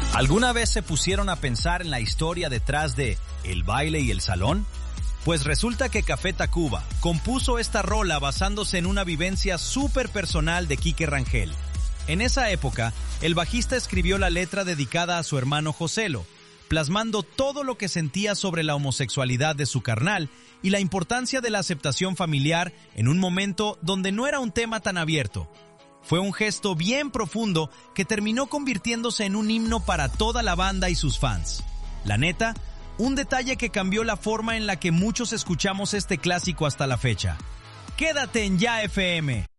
¿Alguna vez se pusieron a pensar en la historia detrás de El baile y el salón? Pues resulta que Café Tacuba compuso esta rola basándose en una vivencia súper personal de Quique Rangel. En esa época, el bajista escribió la letra dedicada a su hermano Joselo, plasmando todo lo que sentía sobre la homosexualidad de su carnal y la importancia de la aceptación familiar en un momento donde no era un tema tan abierto. Fue un gesto bien profundo que terminó convirtiéndose en un himno para toda la banda y sus fans. La neta, un detalle que cambió la forma en la que muchos escuchamos este clásico hasta la fecha. Quédate en Ya FM.